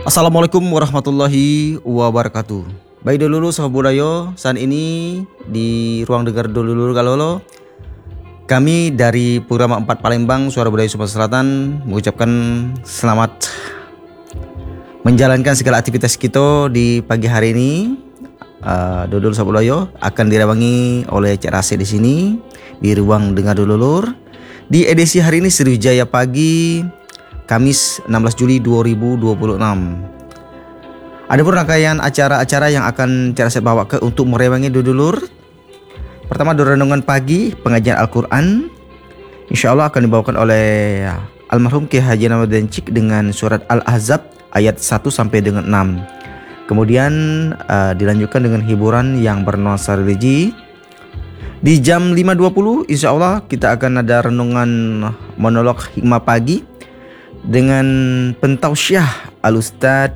Assalamualaikum warahmatullahi wabarakatuh. Baik dulu sahabat budaya, saat ini di ruang dengar dulu Galolo, kami dari Purama 4 Palembang Suara Budaya Sumatera Selatan mengucapkan selamat menjalankan segala aktivitas kita di pagi hari ini. Dulur sahabat budaya akan dirawangi oleh Cik Rase di sini di ruang dengar dulur. Di edisi hari ini Sriwijaya Pagi Kamis 16 Juli 2026. Ada pun rangkaian acara-acara yang akan cara saya bawa untuk merewangi dulur. Pertama, renungan pagi pengajian Al-Quran. Insya Allah akan dibawakan oleh almarhum Ki Haji Nawamuddin Cik dengan surat Al-Ahzab ayat 1 sampai dengan 6. Kemudian dilanjutkan dengan hiburan yang bernuansa religi. Di jam 5.20 insya Allah kita akan ada renungan monolog hikmah pagi dengan pentausiah Al-Ustadz